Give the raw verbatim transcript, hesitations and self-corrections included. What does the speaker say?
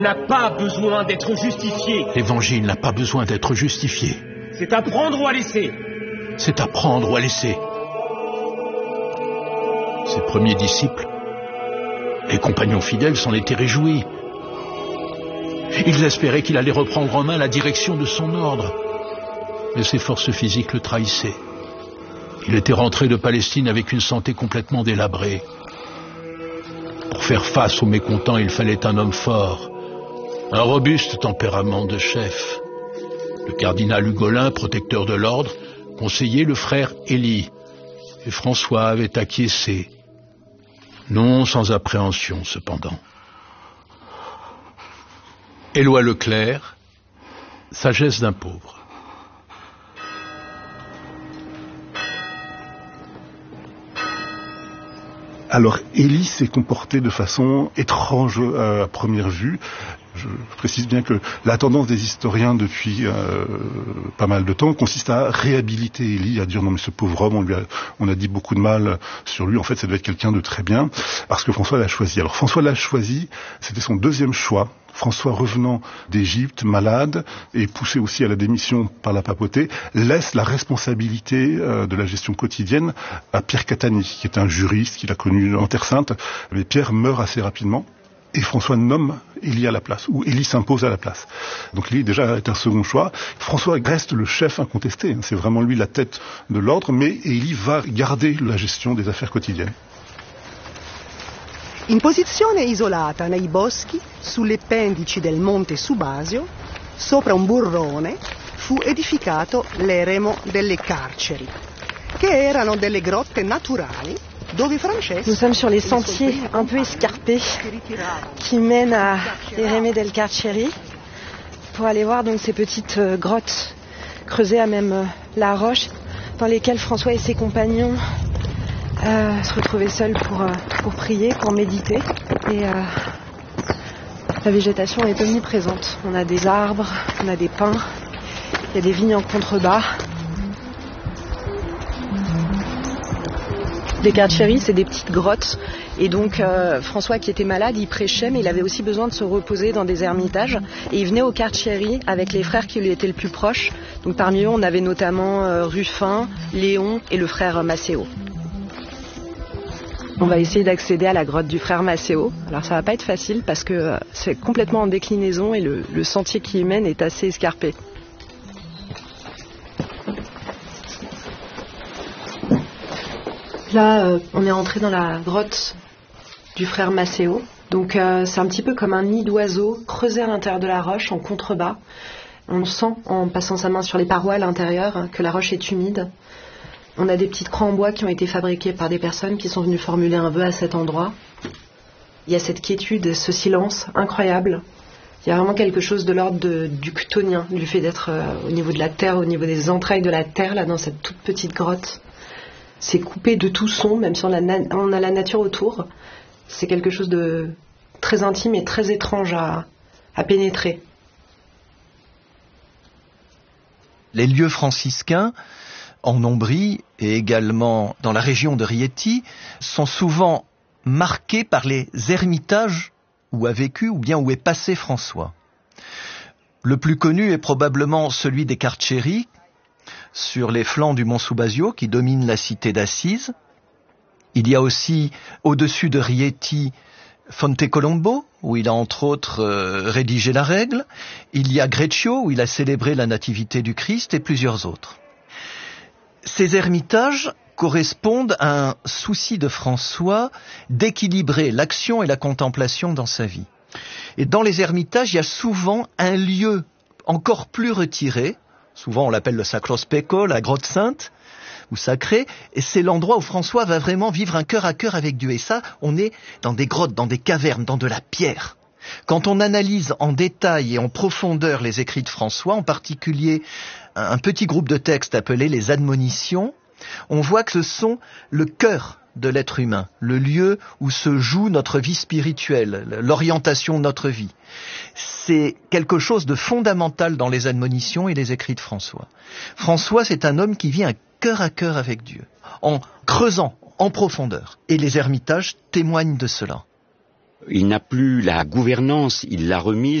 n'a pas besoin d'être justifié. L'évangile n'a pas besoin d'être justifié. C'est à prendre ou à laisser. C'est à prendre ou à laisser. Ses premiers disciples, les compagnons fidèles, s'en étaient réjouis. Ils espéraient qu'il allait reprendre en main la direction de son ordre. Mais ses forces physiques le trahissaient. Il était rentré de Palestine avec une santé complètement délabrée. Pour faire face aux mécontents, il fallait un homme fort, un robuste tempérament de chef. Le cardinal Hugolin, protecteur de l'ordre, conseillait le frère Élie, et François avait acquiescé, non sans appréhension cependant. Éloi Leclerc, sagesse d'un pauvre. Alors, Élie s'est comporté de façon étrange à première vue. Je précise bien que la tendance des historiens depuis euh, pas mal de temps consiste à réhabiliter Élie, à dire non mais ce pauvre homme, on, lui a, on a dit beaucoup de mal sur lui, en fait ça devait être quelqu'un de très bien, parce que François l'a choisi. Alors François l'a choisi, c'était son deuxième choix. François, revenant d'Égypte, malade, et poussé aussi à la démission par la papauté, laisse la responsabilité euh, de la gestion quotidienne à Pierre Catani, qui est un juriste qu'il a connu en Terre Sainte. Mais Pierre meurt assez rapidement, et François nomme Élie à la place, ou Élie s'impose à la place. Donc Élie déjà est un second choix. François reste le chef incontesté, c'est vraiment lui la tête de l'ordre, mais Élie va garder la gestion des affaires quotidiennes. In posizione isolata nei boschi, sulle pendici del monte Subasio, sopra un burrone, fu edificato l'eremo delle carceri, che erano delle grotte naturali dove Francesco... Nous sommes sur les sentiers un peu escarpés qui mènent à l'Ereme del Carceri pour aller voir donc ces petites euh, grottes creusées à même euh, la roche dans lesquelles François et ses compagnons Euh, se retrouver seuls pour, euh, pour prier, pour méditer. Et euh, la végétation est omniprésente. On a des arbres, on a des pins, il y a des vignes en contrebas. Les carceri, c'est des petites grottes. Et donc euh, François, qui était malade, il prêchait, mais il avait aussi besoin de se reposer dans des ermitages. Et il venait aux carceri avec les frères qui lui étaient le plus proches. Donc parmi eux, on avait notamment euh, Ruffin, Léon et le frère Macéo. On va essayer d'accéder à la grotte du frère Macéo. Alors ça va pas être facile parce que euh, c'est complètement en déclinaison et le, le sentier qui y mène est assez escarpé. Là, euh, on est entré dans la grotte du frère Macéo. Donc euh, c'est un petit peu comme un nid d'oiseau creusé à l'intérieur de la roche en contrebas. On sent en passant sa main sur les parois à l'intérieur hein, que la roche est humide. On a des petites croix en bois qui ont été fabriquées par des personnes qui sont venues formuler un vœu à cet endroit. Il y a cette quiétude, ce silence incroyable. Il y a vraiment quelque chose de l'ordre de, du chthonien, du fait d'être euh, au niveau de la terre, au niveau des entrailles de la terre, là dans cette toute petite grotte. C'est coupé de tout son, même si on a, na- on a la nature autour. C'est quelque chose de très intime et très étrange à, à pénétrer. Les lieux franciscains en Ombrie et également dans la région de Rieti sont souvent marqués par les ermitages où a vécu ou bien où est passé François. Le plus connu est probablement celui des Carceri, sur les flancs du mont Subasio qui domine la cité d'Assise. Il y a aussi au-dessus de Rieti Fonte Colombo, où il a entre autres euh, rédigé la règle. Il y a Greccio, où il a célébré la nativité du Christ, et plusieurs autres. Ces ermitages correspondent à un souci de François d'équilibrer l'action et la contemplation dans sa vie. Et dans les ermitages, il y a souvent un lieu encore plus retiré, souvent on l'appelle le Sacro Specco, la grotte sainte, ou sacrée, et c'est l'endroit où François va vraiment vivre un cœur à cœur avec Dieu. Et ça, on est dans des grottes, dans des cavernes, dans de la pierre. Quand on analyse en détail et en profondeur les écrits de François, en particulier un petit groupe de textes appelés les admonitions, on voit que ce sont le cœur de l'être humain, le lieu où se joue notre vie spirituelle, l'orientation de notre vie. C'est quelque chose de fondamental dans les admonitions et les écrits de François. François, c'est un homme qui vit un cœur à cœur avec Dieu, en creusant en profondeur. Et les ermitages témoignent de cela. Il n'a plus la gouvernance, il l'a remise